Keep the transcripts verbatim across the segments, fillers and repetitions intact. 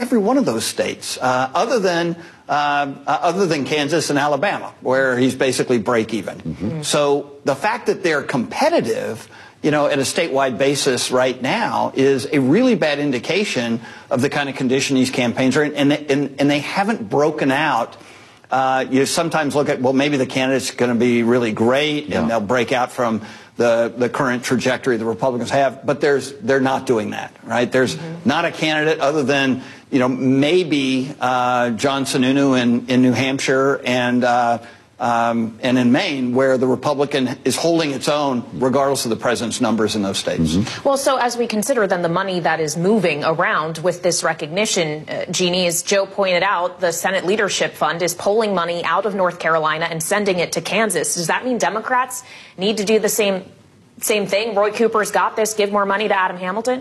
every one of those states, uh, other than uh, uh, other than Kansas and Alabama, where he's basically break even. Mm-hmm. So the fact that they're competitive, you know, at a statewide basis right now is a really bad indication of the kind of condition these campaigns are in, and and, and they haven't broken out. Uh, you sometimes look at, well, maybe the candidate's going to be really great, yeah. and they'll break out from the the current trajectory the Republicans have, but there's they're not doing that, right? There's mm-hmm. not a candidate other than, you know, maybe uh, John Sununu in, in New Hampshire and uh, um, and in Maine, where the Republican is holding its own regardless of the president's numbers in those states. Mm-hmm. Well, so as we consider then the money that is moving around with this recognition, uh, Jeannie, as Joe pointed out, the Senate Leadership Fund is pulling money out of North Carolina and sending it to Kansas. Does that mean Democrats need to do the same same thing? Roy Cooper's got this. Give more money to Adam Hamilton?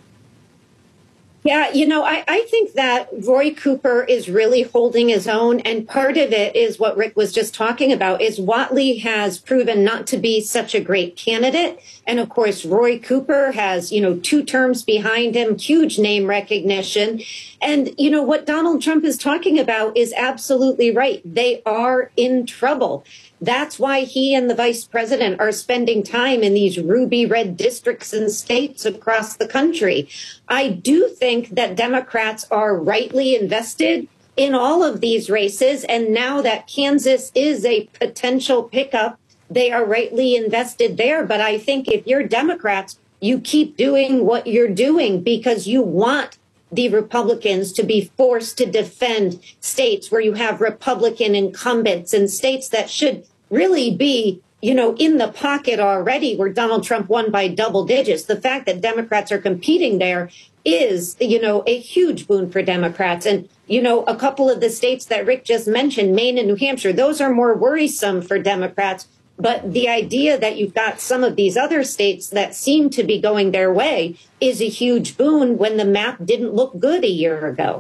Yeah, you know, I, I think that Roy Cooper is really holding his own. And part of it is what Rick was just talking about, is Whatley has proven not to be such a great candidate. And of course, Roy Cooper has, you know, two terms behind him, huge name recognition. And, you know, what Donald Trump is talking about is absolutely right. They are in trouble. That's why he and the vice president are spending time in these ruby red districts and states across the country. I do think that Democrats are rightly invested in all of these races. And now that Kansas is a potential pickup, they are rightly invested there. But I think if you're Democrats, you keep doing what you're doing because you want the Republicans to be forced to defend states where you have Republican incumbents and states that should really be, you know, in the pocket already, where Donald Trump won by double digits. The fact that Democrats are competing there is, you know, a huge boon for Democrats. And, you know, a couple of the states that Rick just mentioned, Maine and New Hampshire, those are more worrisome for Democrats. But the idea that you've got some of these other states that seem to be going their way is a huge boon when the map didn't look good a year ago.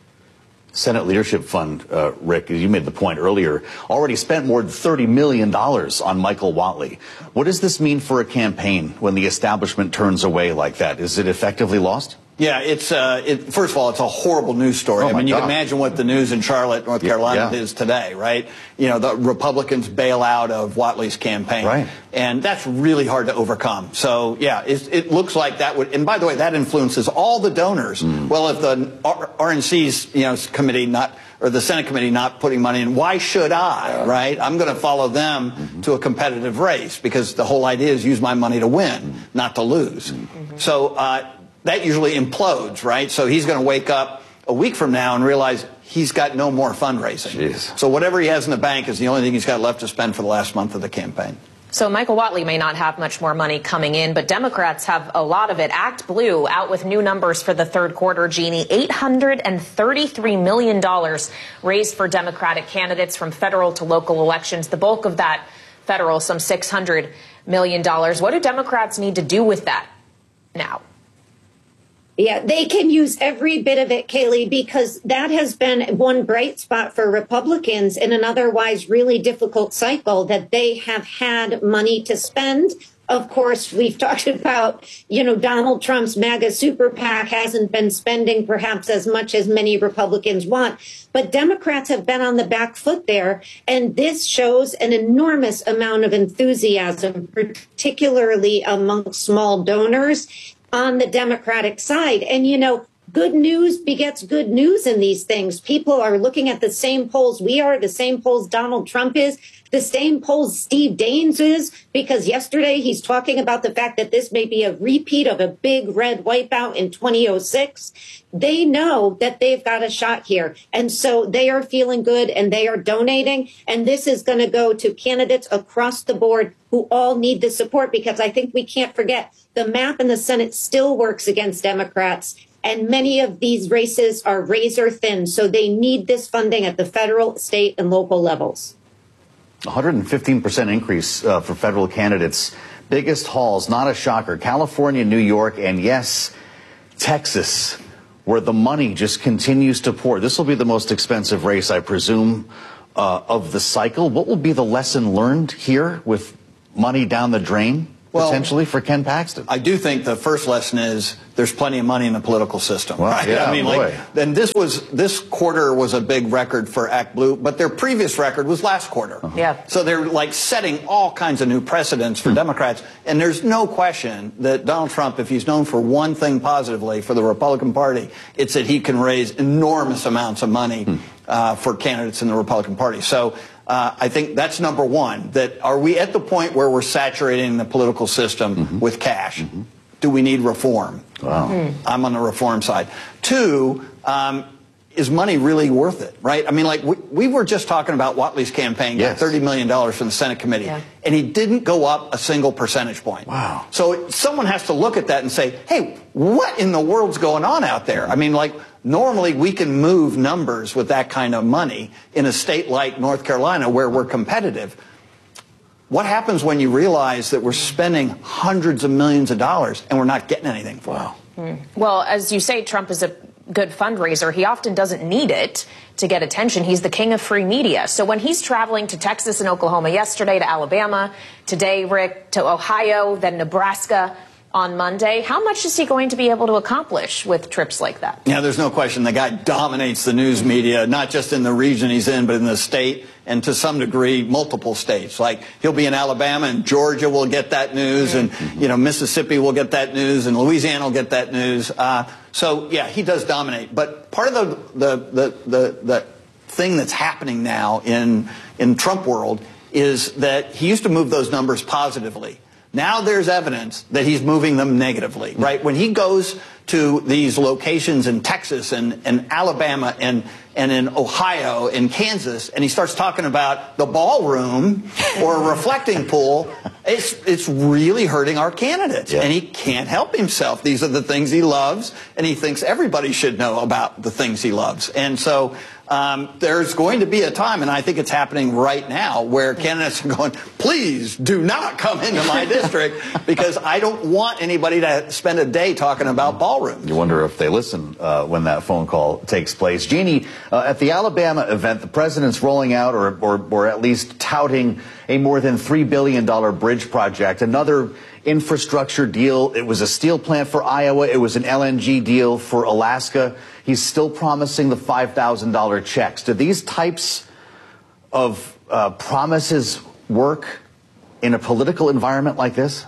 Senate Leadership Fund, uh, Rick, you made the point earlier, already spent more than thirty million dollars on Michael Whatley. What does this mean for a campaign when the establishment turns away like that? Is it effectively lost? Yeah, it's uh, it, first of all, it's a horrible news story. Oh I mean, you God. can imagine what the news in Charlotte, North Carolina yeah. is today, right? You know, the Republicans bail out of Whatley's campaign. Right. And that's really hard to overcome. So, yeah, it, it looks like that would, and by the way, that influences all the donors. Mm. Well, if the R N C's, you know, committee not, or the Senate committee not putting money in, why should I, yeah. right? I'm going to follow them mm-hmm. to a competitive race because the whole idea is use my money to win, mm-hmm. not to lose. Mm-hmm. So, uh, that usually implodes, right? So he's going to wake up a week from now and realize he's got no more fundraising. Jeez. So whatever he has in the bank is the only thing he's got left to spend for the last month of the campaign. So Michael Whatley may not have much more money coming in, but Democrats have a lot of it. Act Blue out with new numbers for the third quarter, Jeannie. eight hundred thirty-three million dollars raised for Democratic candidates from federal to local elections. The bulk of that federal, some six hundred million dollars. What do Democrats need to do with that now? Yeah, they can use every bit of it, Kayleigh, because that has been one bright spot for Republicans in an otherwise really difficult cycle, that they have had money to spend. Of course, we've talked about, you know, Donald Trump's MAGA super PAC hasn't been spending perhaps as much as many Republicans want, but Democrats have been on the back foot there. And this shows an enormous amount of enthusiasm, particularly among small donors on the Democratic side. And, you know, good news begets good news in these things. People are looking at the same polls we are, the same polls Donald Trump is, the same polls Steve Daines is, because yesterday he's talking about the fact that this may be a repeat of a big red wipeout in twenty oh six. They know that they've got a shot here. And so they are feeling good and they are donating. And this is going to go to candidates across the board who all need the support, because I think we can't forget the map in the Senate still works against Democrats. And many of these races are razor thin. So they need this funding at the federal, state, and local levels. one hundred fifteen percent increase uh, for federal candidates. Biggest hauls, not a shocker. California, New York, and yes, Texas, where the money just continues to pour. This will be the most expensive race, I presume, uh, of the cycle. What will be the lesson learned here with money down the drain Well, potentially, for Ken Paxton? I do think the first lesson is there's plenty of money in the political system. Well, right? yeah, I mean, boy. like, and this was this quarter was a big record for ActBlue, but their previous record was last quarter. Uh-huh. Yeah. So they're like setting all kinds of new precedents for hmm. Democrats, and there's no question that Donald Trump, if he's known for one thing positively for the Republican Party, it's that he can raise enormous amounts of money hmm. uh, for candidates in the Republican Party. So. Uh, I think that's number one, that are we at the point where we're saturating the political system mm-hmm. with cash? Mm-hmm. Do we need reform? Wow. Mm-hmm. I'm on the reform side. Two, um, is money really worth it, right? I mean, like, we, we were just talking about Whatley's campaign, yes. got thirty million dollars from the Senate committee, yeah. and he didn't go up a single percentage point. Wow. So someone has to look at that and say, hey, what in the world's going on out there? I mean, like, normally we can move numbers with that kind of money in a state like North Carolina where we're competitive. What happens when you realize that we're spending hundreds of millions of dollars and we're not getting anything for it? Mm. Well, as you say, Trump is a good fundraiser. He often doesn't need it to get attention. He's the king of free media. So when he's traveling to Texas and Oklahoma yesterday, to Alabama, today, Rick, to Ohio, then Nebraska on Monday, how much is he going to be able to accomplish with trips like that? Yeah, there's no question. The guy dominates the news media, not just in the region he's in, but in the state, and to some degree, multiple states. Like, he'll be in Alabama, and Georgia will get that news, and, you know, Mississippi will get that news, and Louisiana will get that news. Uh, so, yeah, he does dominate. But part of the, the, the, the, the thing that's happening now in, in Trump world is that he used to move those numbers positively. Now there's evidence that he's moving them negatively, right? When he goes to these locations in Texas and, and Alabama and, and in Ohio and Kansas, and he starts talking about the ballroom or a reflecting pool, it's, it's really hurting our candidates. Yeah. And he can't help himself. These are the things he loves, and he thinks everybody should know about the things he loves. And so um, there's going to be a time, and I think it's happening right now, where candidates are going, please do not come into my district, because I don't want anybody to spend a day talking about ballrooms. You wonder if they listen uh, when that phone call takes place. Jeannie, uh, at the Alabama event, the president's rolling out, or, or, or at least touting, a more than three billion dollars bridge project, another infrastructure deal. It was a steel plant for Iowa. It was an L N G deal for Alaska. He's still promising the five thousand dollars checks. Do these types of uh, promises work in a political environment like this?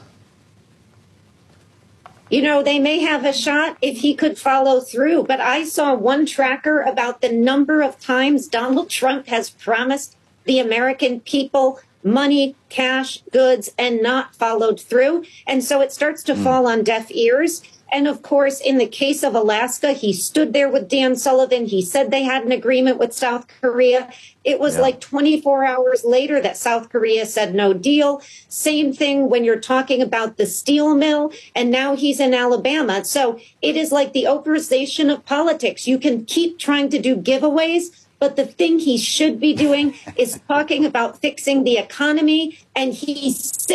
You know, they may have a shot if he could follow through. But I saw one tracker about the number of times Donald Trump has promised the American people money, cash, goods, and not followed through. And so it starts to mm. fall on deaf ears. And of course, in the case of Alaska, he stood there with Dan Sullivan. He said they had an agreement with South Korea. It was yeah. like twenty-four hours later that South Korea said no deal. Same thing when you're talking about the steel mill. And now he's in Alabama. So it is like the Oprahization of politics. You can keep trying to do giveaways, but the thing he should be doing is talking about fixing the economy. And he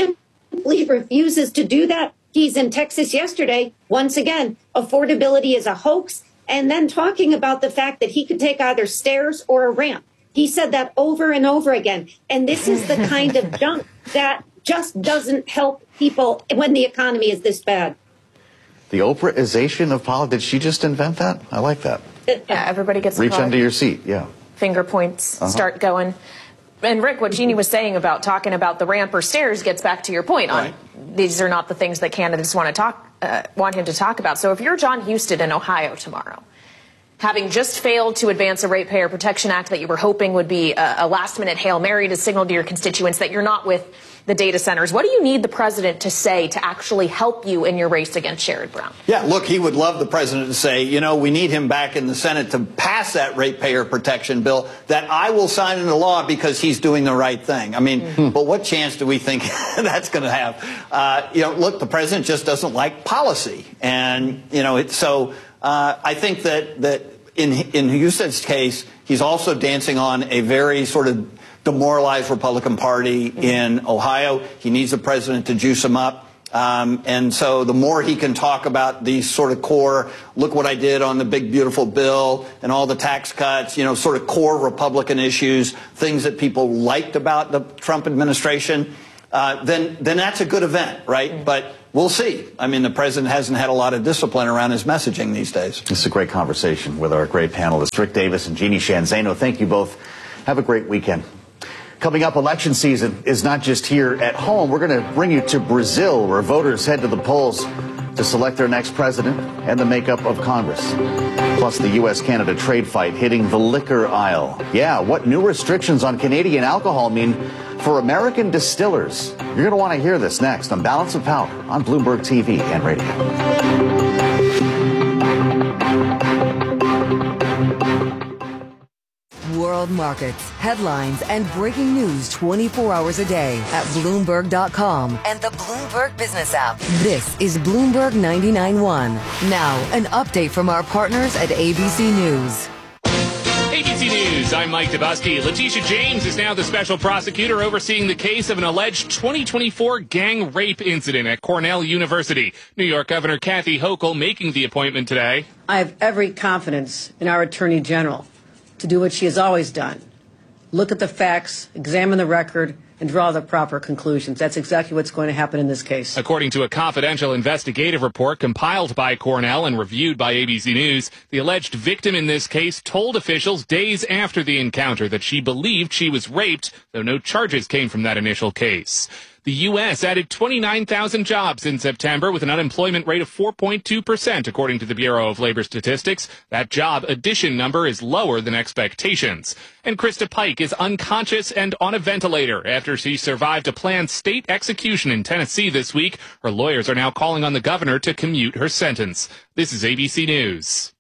simply refuses to do that. He's in Texas yesterday. Once again, affordability is a hoax. And then talking about the fact that he could take either stairs or a ramp. He said that over and over again. And this is the kind of junk that just doesn't help people when the economy is this bad. The Oprahization of politics. Did she just invent that? I like that. Yeah, everybody gets reach under your seat. Yeah. Finger points, uh-huh. start going. And Rick, what Jeannie was saying about talking about the ramp or stairs gets back to your point on right. these are not the things that candidates want to talk, uh, want him to talk about. So if you're John Husted in Ohio tomorrow, having just failed to advance a Ratepayer Protection Act that you were hoping would be a, a last-minute Hail Mary to signal to your constituents that you're not with the data centers, what do you need the president to say to actually help you in your race against Sherrod Brown? Yeah, look, he would love the president to say, you know, we need him back in the Senate to pass that ratepayer protection bill that I will sign into law because he's doing the right thing. I mean, mm-hmm. but what chance do we think that's going to have? Uh, you know, look, the president just doesn't like policy. And, you know, it, so uh, I think that, that in, in Husted's case, he's also dancing on a very sort of demoralized Republican Party in Ohio. He needs the president to juice him up. Um, and so the more he can talk about these sort of core, look what I did on the big, beautiful bill and all the tax cuts, you know, sort of core Republican issues, things that people liked about the Trump administration, uh, then then that's a good event, right? Mm-hmm. But we'll see. I mean, the president hasn't had a lot of discipline around his messaging these days. This is a great conversation with our great panelists, Rick Davis and Jeannie Sheehan Zaino. Thank you both. Have a great weekend. Coming up, election season is not just here at home. We're going to bring you to Brazil, where voters head to the polls to select their next president and the makeup of Congress. Plus, the U S Canada trade fight hitting the liquor aisle. Yeah, what new restrictions on Canadian alcohol mean for American distillers. You're going to want to hear this next on Balance of Power on Bloomberg T V and radio. World markets, headlines, and breaking news twenty-four hours a day at Bloomberg dot com and the Bloomberg Business app. This is Bloomberg ninety-nine point one. Now, an update from our partners at A B C News. A B C News, I'm Mike Dubusky. Letitia James is now the special prosecutor overseeing the case of an alleged twenty twenty-four gang rape incident at Cornell University. New York Governor Kathy Hochul making the appointment today. I have every confidence in our Attorney General to do what she has always done. Look at the facts, examine the record, and draw the proper conclusions. That's exactly what's going to happen in this case. According to a confidential investigative report compiled by Cornell and reviewed by A B C News, the alleged victim in this case told officials days after the encounter that she believed she was raped, though no charges came from that initial case. The U S added twenty-nine thousand jobs in September with an unemployment rate of four point two percent, according to the Bureau of Labor Statistics. That job addition number is lower than expectations. And Krista Pike is unconscious and on a ventilator after she survived a planned state execution in Tennessee this week. Her lawyers are now calling on the governor to commute her sentence. This is A B C News.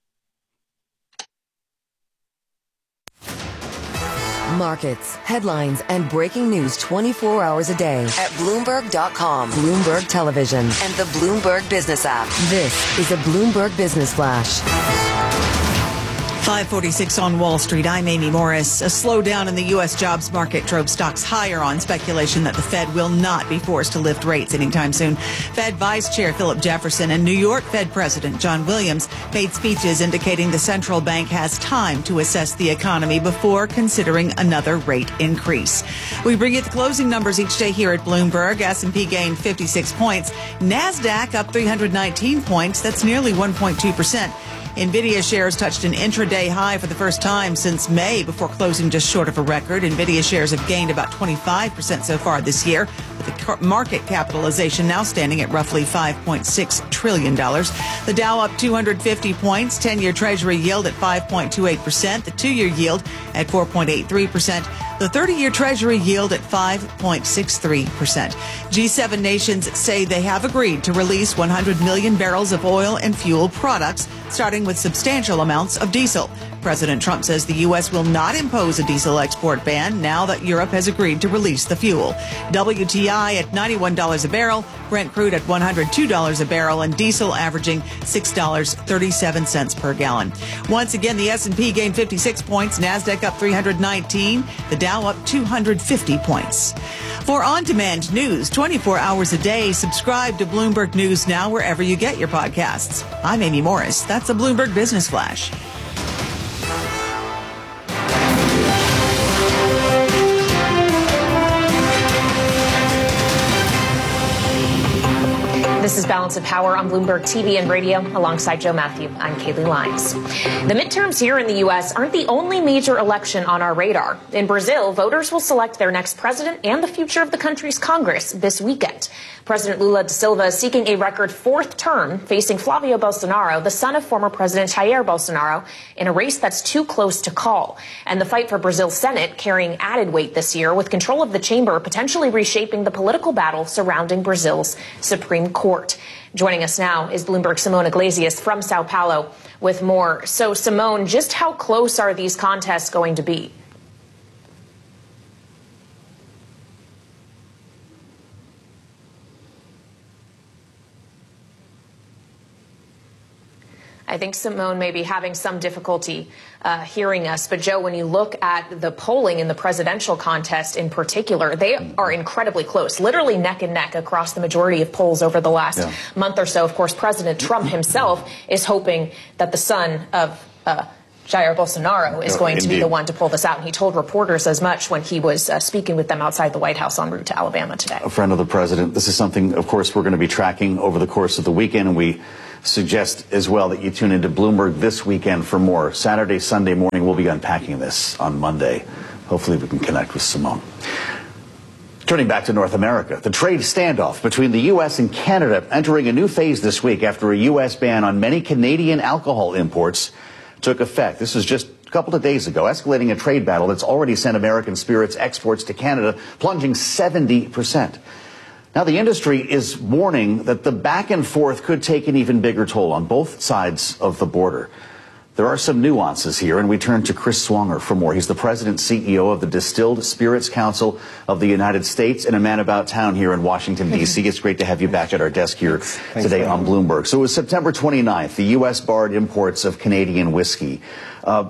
Markets, headlines, and breaking news twenty-four hours a day at Bloomberg dot com, Bloomberg Television, and the Bloomberg Business app. This is a Bloomberg Business Flash. five forty-six on Wall Street. I'm Amy Morris. A slowdown in the U S jobs market drove stocks higher on speculation that the Fed will not be forced to lift rates anytime soon. Fed Vice Chair Philip Jefferson and New York Fed President John Williams made speeches indicating the central bank has time to assess the economy before considering another rate increase. We bring you the closing numbers each day here at Bloomberg. S and P gained fifty-six points. NASDAQ up three hundred nineteen points. That's nearly one point two percent. NVIDIA shares touched an intraday high for the first time since May before closing just short of a record. NVIDIA shares have gained about twenty-five percent so far this year, with the market capitalization now standing at roughly five point six trillion dollars. The Dow up two hundred fifty points, ten-year Treasury yield at five point two eight percent, the two-year yield at four point eight three percent, the thirty-year Treasury yield at five point six three percent. G seven nations say they have agreed to release one hundred million barrels of oil and fuel products, starting with substantial amounts of diesel. President Trump says the U S will not impose a diesel export ban now that Europe has agreed to release the fuel. W T I at ninety-one dollars a barrel, Brent crude at one hundred two dollars a barrel, and diesel averaging six dollars and thirty-seven cents per gallon. Once again, the S and P gained fifty-six points, NASDAQ up three hundred nineteen, the Dow up two hundred fifty points. For on-demand news twenty-four hours a day, subscribe to Bloomberg News Now wherever you get your podcasts. I'm Amy Morris. That's a Bloomberg Business Flash. This is Balance of Power on Bloomberg T V and radio. Alongside Joe Matthew, I'm Kaylee Lyons. The midterms here in the U S aren't the only major election on our radar. In Brazil, voters will select their next president and the future of the country's Congress this weekend. President Lula da Silva is seeking a record fourth term, facing Flavio Bolsonaro, the son of former President Jair Bolsonaro, in a race that's too close to call. And the fight for Brazil's Senate carrying added weight this year, with control of the chamber potentially reshaping the political battle surrounding Brazil's Supreme Court. Joining us now is Bloomberg's Simone Iglesias from Sao Paulo with more. So, Simone, just how close are these contests going to be? I think Simone may be having some difficulty uh, hearing us. But, Joe, when you look at the polling in the presidential contest in particular, they are incredibly close, literally neck and neck across the majority of polls over the last yeah. month or so. Of course, President Trump himself is hoping that the son of uh, Jair Bolsonaro is Oh, going to be indeed. the one to pull this out. And he told reporters as much when he was uh, speaking with them outside the White House en route to Alabama today. A friend of the president. This is something, of course, we're going to be tracking over the course of the weekend, and we suggest as well that you tune into Bloomberg this weekend for more. Saturday, Sunday morning, we'll be unpacking this on Monday. Hopefully we can connect with Simone. Turning back to North America, the trade standoff between the U S and Canada entering a new phase this week after a U S ban on many Canadian alcohol imports took effect. This was just a couple of days ago, escalating a trade battle that's already sent American spirits exports to Canada plunging seventy percent. Now, the industry is warning that the back and forth could take an even bigger toll on both sides of the border. There are some nuances here, and we turn to Chris Swanger for more. He's the president and C E O of the Distilled Spirits Council of the United States and a man about town here in Washington, D C It's great to have you back at our desk here Thanks today on Bloomberg. So it was September twenty-ninth, the U S barred imports of Canadian whiskey. Uh,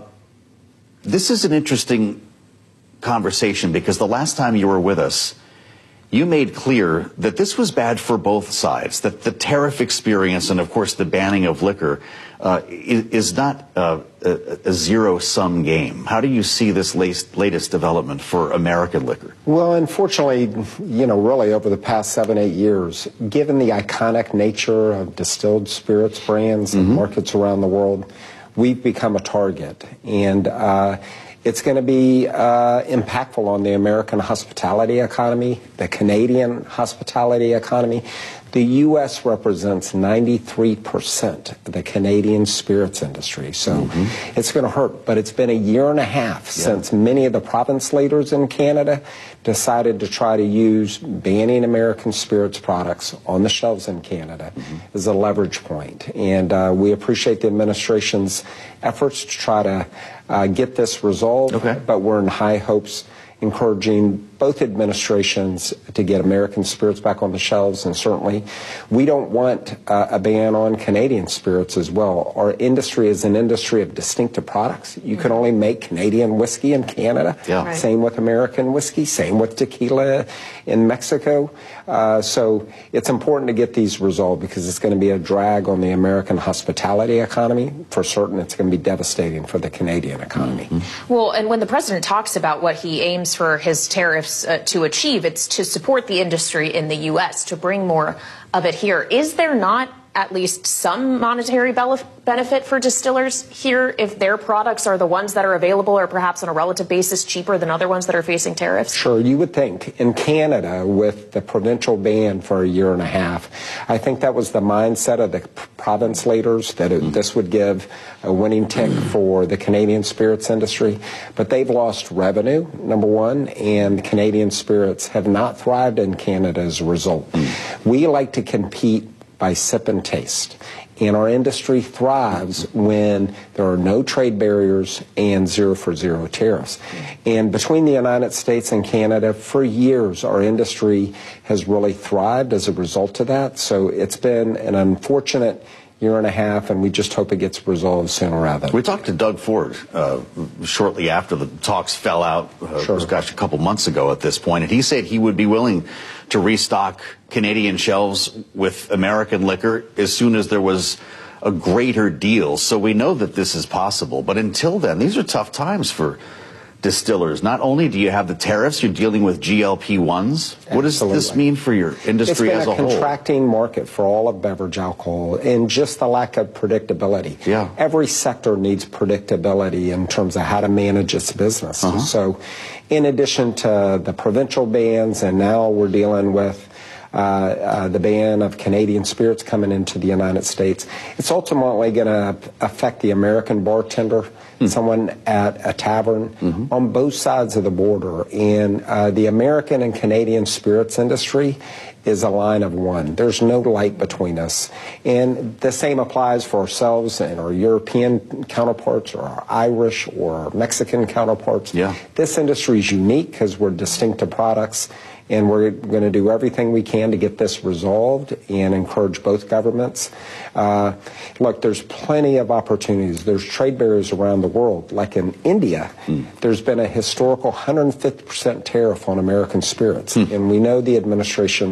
this is an interesting conversation because the last time you were with us, you made clear that this was bad for both sides, that the tariff experience and, of course, the banning of liquor uh, is, is not uh, a, a zero-sum game. How do you see this latest, latest development for American liquor? Well, unfortunately, you know, really over the past seven, eight years, given the iconic nature of distilled spirits brands Mm-hmm. and markets around the world, we've become a target. And uh, it's going to be uh, impactful on the American hospitality economy, the Canadian hospitality economy. The U S represents ninety-three percent of the Canadian spirits industry, so mm-hmm. it's going to hurt. But it's been a year and a half yeah. since many of the province leaders in Canada decided to try to use banning American spirits products on the shelves in Canada mm-hmm. as a leverage point. And uh, we appreciate the administration's efforts to try to uh, get this resolved, okay. but we're in high hopes, encouraging both administrations to get American spirits back on the shelves, and certainly we don't want uh, a ban on Canadian spirits as well. Our industry is an industry of distinctive products. You can only make Canadian whiskey in Canada. Yeah. Right. Same with American whiskey, same with tequila in Mexico. Uh, so it's important to get these resolved because it's going to be a drag on the American hospitality economy. For certain, it's going to be devastating for the Canadian economy. Mm-hmm. Well, and when the president talks about what he aims for his tariffs Uh, to achieve, it's to support the industry in the U S, to bring more of it here. Is there not at least some monetary benefit for distillers here if their products are the ones that are available or perhaps on a relative basis cheaper than other ones that are facing tariffs? Sure, you would think. In Canada, with the provincial ban for a year and a half, I think that was the mindset of the province leaders, that it, this would give a winning tick for the Canadian spirits industry. But they've lost revenue, number one, and Canadian spirits have not thrived in Canada as a result. We like to compete by sip and taste. And our industry thrives when there are no trade barriers and zero for zero tariffs. And between the United States and Canada, for years, our industry has really thrived as a result of that. So it's been an unfortunate year and a half, and we just hope it gets resolved sooner rather than. We talked to Doug Ford uh, shortly after the talks fell out, uh, sure. it was, gosh, a couple months ago at this point, and he said he would be willing to restock Canadian shelves with American liquor as soon as there was a greater deal. So we know that this is possible, but until then, these are tough times for distillers. Not only do you have the tariffs, you're dealing with G L P ones. What does Absolutely. this mean for your industry as a whole? It's been a contracting market for all of beverage alcohol, and just the lack of predictability. Yeah. Every sector needs predictability in terms of how to manage its business. Uh-huh. So in addition to the provincial bans, and now we're dealing with Uh, uh, the ban of Canadian spirits coming into the United States, it's ultimately going to affect the American bartender, mm. someone at a tavern, mm-hmm. on both sides of the border. And uh, the American and Canadian spirits industry is a line of one. There's no light between us. And the same applies for ourselves and our European counterparts or our Irish or our Mexican counterparts. Yeah. This industry is unique because we're distinctive products. And we're going to do everything we can to get this resolved and encourage both governments. Uh, look, there's plenty of opportunities. There's trade barriers around the world. Like in India, mm. there's been a historical one hundred fifty percent tariff on American spirits. Mm. And we know the administration's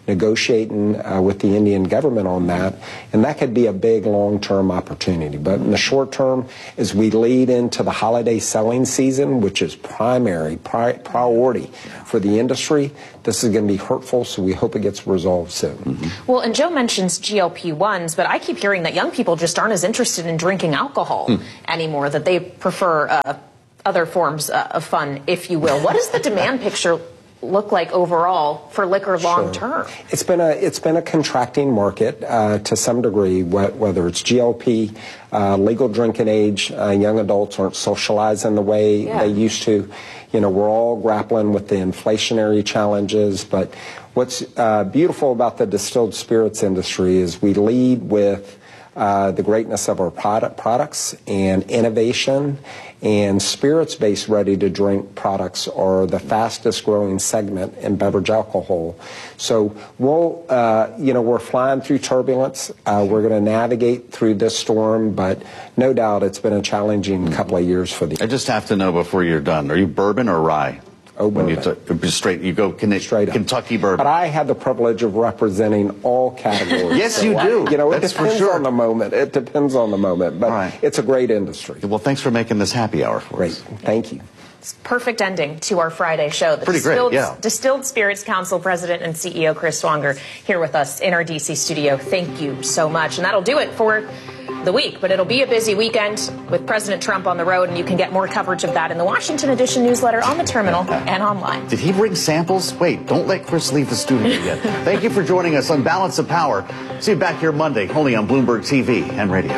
negotiating uh, with the Indian government on that, and that could be a big long-term opportunity. But in the short term, as we lead into the holiday selling season, which is primary pri- priority for the industry, this is going to be hurtful, so we hope it gets resolved soon. Mm-hmm. Well, and Joe mentions G L P ones, but I keep hearing that young people just aren't as interested in drinking alcohol mm. anymore, that they prefer uh, other forms uh, of fun, if you will. What does the demand picture look like overall for liquor long term? Sure. It's been a it's been a contracting market uh, to some degree, wh- whether it's G L P, uh, legal drinking age, uh, young adults aren't socializing the way yeah. they used to. You know, we're all grappling with the inflationary challenges, but what's uh, beautiful about the distilled spirits industry is we lead with uh, the greatness of our product products and innovation. And spirits-based ready-to-drink products are the fastest-growing segment in beverage alcohol. So we'll, uh, you know, we're flying through turbulence. Uh, we're going to navigate through this storm, but no doubt it's been a challenging mm-hmm. couple of years for the. I just have to know before you're done: are you bourbon or rye? Oh, when bourbon. you t- straight, you go can straight up. Kentucky bourbon. But I have the privilege of representing all categories. Yes, so you do. You know, That's it depends for sure. on the moment. It depends on the moment, but right. it's a great industry. Well, thanks for making this happy hour for great. us. Thank you. It's a perfect ending to our Friday show. The Pretty Distilled, great, yeah. Distilled Spirits Council President and C E O Chris Swanger here with us in our D C studio. Thank you so much. And that'll do it for the week, but it'll be a busy weekend with President Trump on the road, and you can get more coverage of that in the Washington Edition newsletter, on the terminal, and online. Did he bring samples? Wait, don't let Chris leave the studio yet. Thank you for joining us on Balance of Power. See you back here Monday, only on Bloomberg T V and radio.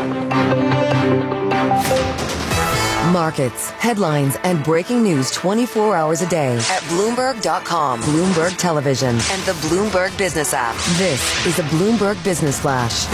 Markets, headlines, and breaking news twenty-four hours a day at Bloomberg dot com, Bloomberg Television, and the Bloomberg Business app. This is a Bloomberg Business Flash.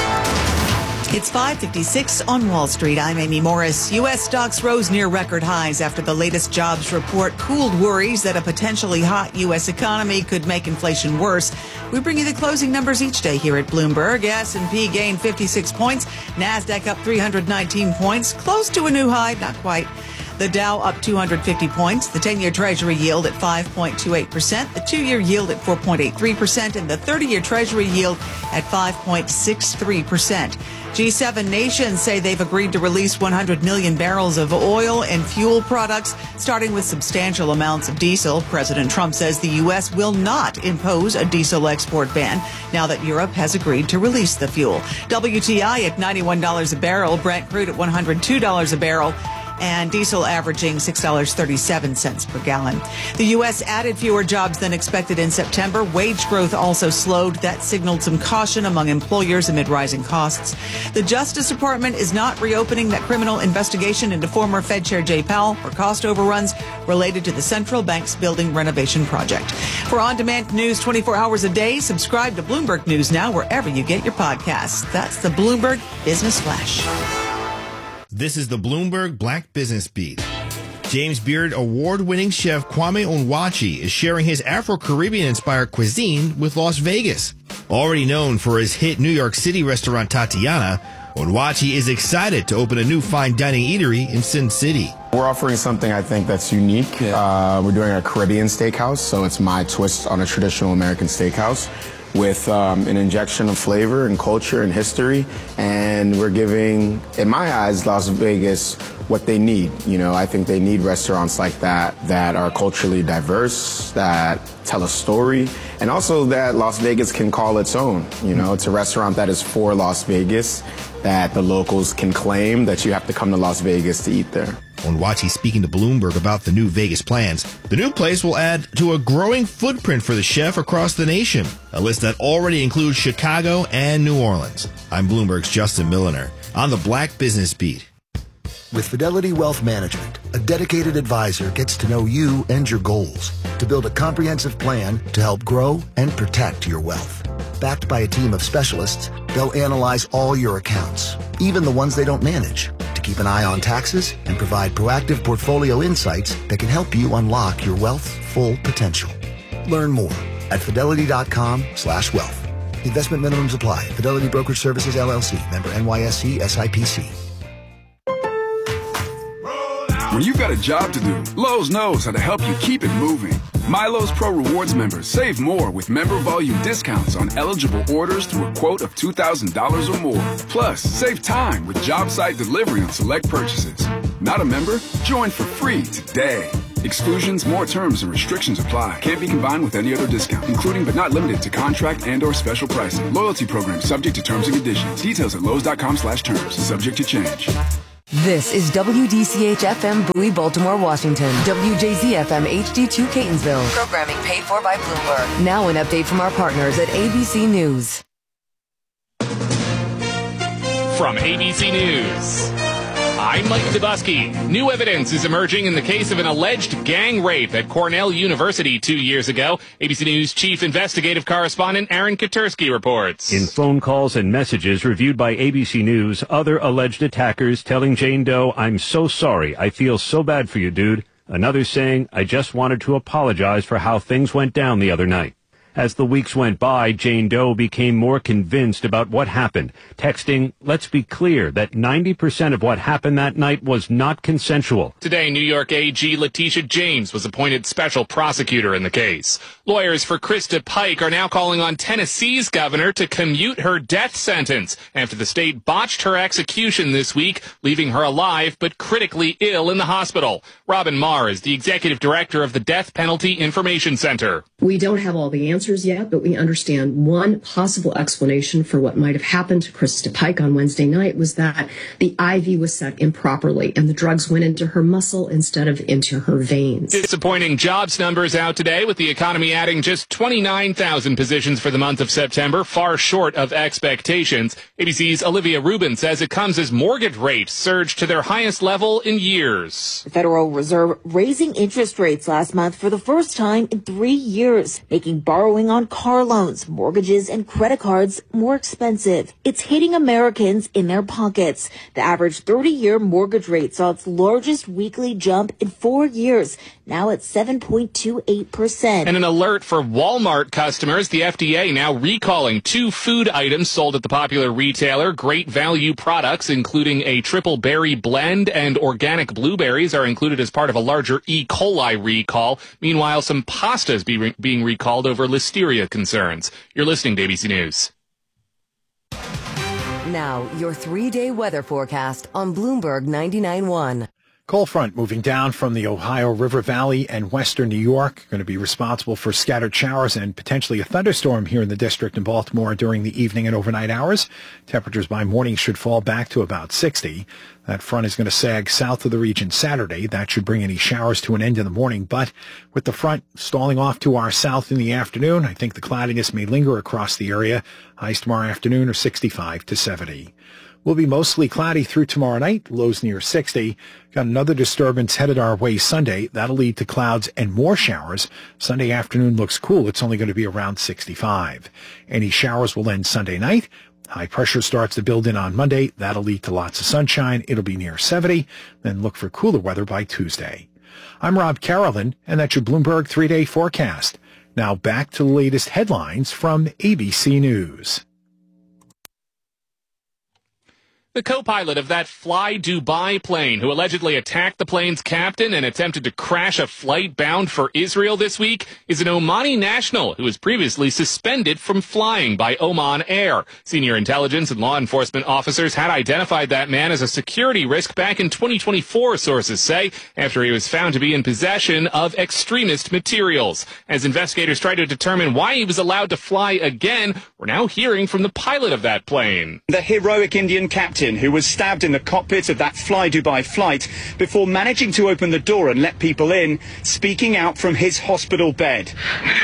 It's five fifty-six on Wall Street. I'm Amy Morris. U S stocks rose near record highs after the latest jobs report cooled worries that a potentially hot U S economy could make inflation worse. We bring you the closing numbers each day here at Bloomberg. S and P gained fifty-six points. NASDAQ up three hundred nineteen points, close to a new high, not quite. The Dow up two hundred fifty points, the ten-year Treasury yield at five point two eight percent, the two-year yield at four point eight three percent, and the thirty-year Treasury yield at five point six three percent. G seven nations say they've agreed to release one hundred million barrels of oil and fuel products, starting with substantial amounts of diesel. President Trump says the U S will not impose a diesel export ban now that Europe has agreed to release the fuel. W T I at ninety-one dollars a barrel, Brent crude at one hundred two dollars a barrel, and diesel averaging six dollars and thirty-seven cents per gallon. The U S added fewer jobs than expected in September. Wage growth also slowed. That signaled some caution among employers amid rising costs. The Justice Department is not reopening that criminal investigation into former Fed Chair Jay Powell for cost overruns related to the central bank's building renovation project. For on-demand news twenty-four hours a day, subscribe to Bloomberg News Now wherever you get your podcasts. That's the Bloomberg Business Flash. This is the Bloomberg Black Business Beat. James Beard award-winning chef Kwame Onwuachi is sharing his Afro-Caribbean-inspired cuisine with Las Vegas. Already known for his hit New York City restaurant Tatiana, Onwuachi is excited to open a new fine dining eatery in Sin City. We're offering something I think that's unique. Uh, we're doing a Caribbean steakhouse, so it's my twist on a traditional American steakhouse, with um, an injection of flavor and culture and history, and we're giving, in my eyes, Las Vegas what they need. You know, I think they need restaurants like that that are culturally diverse, that tell a story, and also that Las Vegas can call its own. You know, it's a restaurant that is for Las Vegas, that the locals can claim that you have to come to Las Vegas to eat there. Onwuachi speaking to Bloomberg about the new Vegas plans. The new place will add to a growing footprint for the chef across the nation, a list that already includes Chicago and New Orleans. I'm Bloomberg's Justin Milliner on the Black Business Beat. With Fidelity Wealth Management, a dedicated advisor gets to know you and your goals to build a comprehensive plan to help grow and protect your wealth. Backed by a team of specialists, they'll analyze all your accounts, even the ones they don't manage, to keep an eye on taxes and provide proactive portfolio insights that can help you unlock your wealth's full potential. Learn more at fidelity.com slash wealth. Investment minimums apply. Fidelity Brokerage Services, L L C. Member N Y S E, S I P C. When you've got a job to do, Lowe's knows how to help you keep it moving. MyLowe's Pro Rewards members save more with member volume discounts on eligible orders through a quote of two thousand dollars or more. Plus, save time with job site delivery on select purchases. Not a member? Join for free today. Exclusions, more terms, and restrictions apply. Can't be combined with any other discount, including but not limited to contract and or special pricing. Loyalty program subject to terms and conditions. Details at Lowe's.com slash terms. Subject to change. This is W D C H F M Bowie, Baltimore, Washington. W J Z F M H D two Catonsville. Programming paid for by Bloomberg. Now an update from our partners at A B C News. From A B C News, I'm Mike Dubusky. New evidence is emerging in the case of an alleged gang rape at Cornell University two years ago. A B C News chief investigative correspondent Aaron Katersky reports. In phone calls and messages reviewed by A B C News, other alleged attackers telling Jane Doe, "I'm so sorry. I feel so bad for you, dude." Another saying, "I just wanted to apologize for how things went down the other night." As the weeks went by, Jane Doe became more convinced about what happened, texting, "Let's be clear that ninety percent of what happened that night was not consensual." Today, New York A G Letitia James was appointed special prosecutor in the case. Lawyers for Krista Pike are now calling on Tennessee's governor to commute her death sentence after the state botched her execution this week, leaving her alive but critically ill in the hospital. Robin Marr is the executive director of the Death Penalty Information Center. We don't have all the answers yet, but we understand one possible explanation for what might have happened to Krista Pike on Wednesday night was that the I V was set improperly and the drugs went into her muscle instead of into her veins. Disappointing jobs numbers out today, with the economy adding just twenty-nine thousand positions for the month of September, far short of expectations. A B C's Olivia Rubin says it comes as mortgage rates surge to their highest level in years. The Federal Reserve raising interest rates last month for the first time in three years, making borrowing on car loans, mortgages, and credit cards more expensive. It's hitting Americans in their pockets. The average thirty-year mortgage rate saw its largest weekly jump in four years, now at seven point two eight percent. And an alert for Walmart customers. The F D A now recalling two food items sold at the popular retailer. Great Value products, including a triple berry blend and organic blueberries, are included as part of a larger E. coli recall. Meanwhile, some pastas be re- being recalled over listeria concerns. You're listening to A B C News. Now, your three-day weather forecast on Bloomberg ninety-nine point one. Cold front moving down from the Ohio River Valley and western New York, going to be responsible for scattered showers and potentially a thunderstorm here in the district in Baltimore during the evening and overnight hours. Temperatures by morning should fall back to about sixty. That front is going to sag south of the region Saturday. That should bring any showers to an end in the morning. But with the front stalling off to our south in the afternoon, I think the cloudiness may linger across the area. Highs tomorrow afternoon are sixty-five to seventy. Will be mostly cloudy through tomorrow night, lows near sixty. Got another disturbance headed our way Sunday. That'll lead to clouds and more showers. Sunday afternoon looks cool. It's only going to be around sixty-five. Any showers will end Sunday night. High pressure starts to build in on Monday. That'll lead to lots of sunshine. It'll be near seventy. Then look for cooler weather by Tuesday. I'm Rob Carolyn, and that's your Bloomberg three-day forecast. Now back to the latest headlines from A B C News. The co-pilot of that Fly Dubai plane who allegedly attacked the plane's captain and attempted to crash a flight bound for Israel this week is an Omani national who was previously suspended from flying by Oman Air. Senior intelligence and law enforcement officers had identified that man as a security risk back in twenty twenty-four, sources say, after he was found to be in possession of extremist materials. As investigators try to determine why he was allowed to fly again, we're now hearing from the pilot of that plane. The heroic Indian captain who was stabbed in the cockpit of that Fly Dubai flight before managing to open the door and let people in, speaking out from his hospital bed.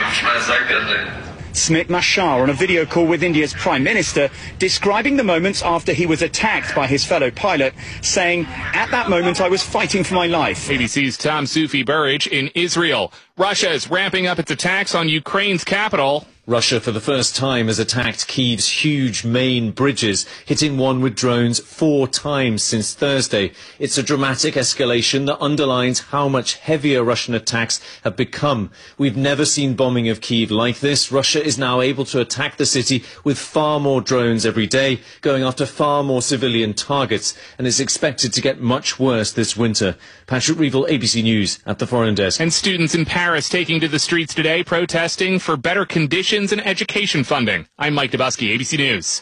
Smit Mashar on a video call with India's Prime Minister, describing the moments after he was attacked by his fellow pilot, saying, "At that moment I was fighting for my life." A B C's Tom Sufi Burridge in Israel. Russia is ramping up its attacks on Ukraine's capital. Russia, for the first time, has attacked Kyiv's huge main bridges, hitting one with drones four times since Thursday. It's a dramatic escalation that underlines how much heavier Russian attacks have become. We've never seen bombing of Kyiv like this. Russia is now able to attack the city with far more drones every day, going after far more civilian targets, and it's expected to get much worse this winter. Patrick Reevell, A B C News, at the Foreign Desk. And students in Paris taking to the streets today protesting for better conditions and education funding. I'm Mike Dubusky, A B C News.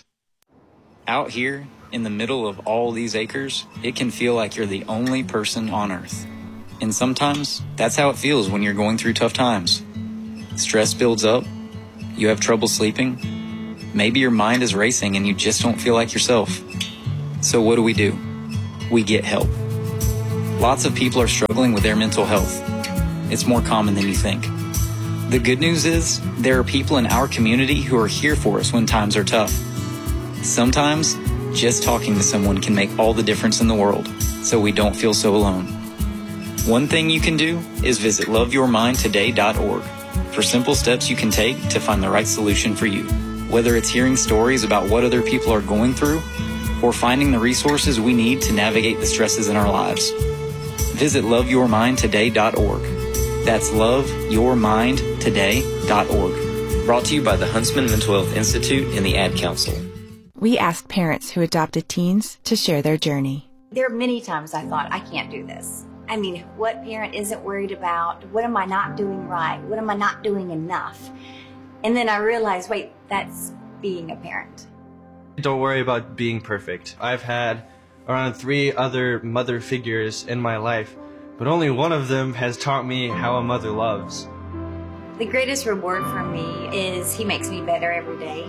Out here, in the middle of all these acres, it can feel like you're the only person on Earth. And sometimes, that's how it feels when you're going through tough times. Stress builds up, you have trouble sleeping, maybe your mind is racing and you just don't feel like yourself. So what do we do? We get help. Lots of people are struggling with their mental health. It's more common than you think. The good news is, there are people in our community who are here for us when times are tough. Sometimes, just talking to someone can make all the difference in the world, so we don't feel so alone. One thing you can do is visit love your mind today dot org for simple steps you can take to find the right solution for you. Whether it's hearing stories about what other people are going through, or finding the resources we need to navigate the stresses in our lives. Visit love your mind today dot org. That's love your mind today dot org. Brought to you by the Huntsman Mental Health Institute and the Ad Council. We asked parents who adopted teens to share their journey. There are many times I thought, I can't do this. I mean, what parent isn't worried about? What am I not doing right? What am I not doing enough? And then I realized, wait, that's being a parent. Don't worry about being perfect. I've had around three other mother figures in my life, but only one of them has taught me how a mother loves. The greatest reward for me is he makes me better every day.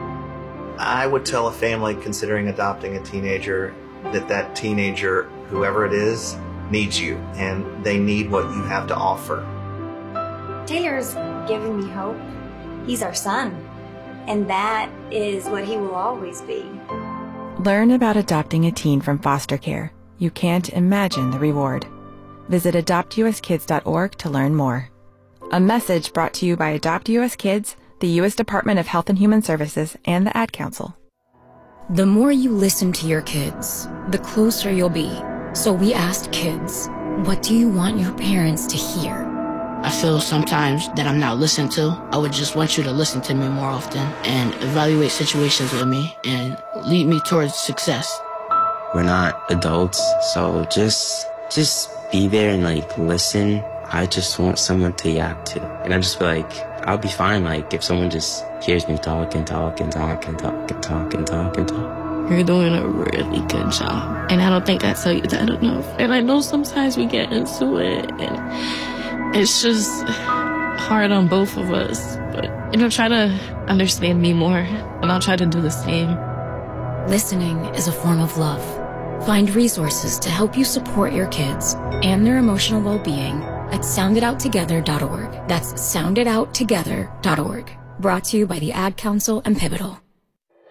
I would tell a family considering adopting a teenager that that teenager, whoever it is, needs you, and they need what you have to offer. Taylor's given me hope. He's our son, and that is what he will always be. Learn about adopting a teen from foster care. You can't imagine the reward. Visit adopt u s kids dot org to learn more. A message brought to you by Adopt U S Kids, the U S Department of Health and Human Services, and the Ad Council. The more you listen to your kids, the closer you'll be. So we asked kids, what do you want your parents to hear? I feel sometimes that I'm not listened to. I would just want you to listen to me more often and evaluate situations with me and lead me towards success. We're not adults, so just just be there and like listen. I just want someone to yap to. And I just feel like I'll be fine like if someone just hears me talk and talk and talk and talk and talk and talk and talk. You're doing a really good job. And I don't think I tell you that enough. And I know sometimes we get into it and it's just hard on both of us. But, you know, try to understand me more and I'll try to do the same. Listening is a form of love. Find resources to help you support your kids and their emotional well-being at sound it out together dot org. That's sound it out together dot org. Brought to you by the Ad Council and Pivotal.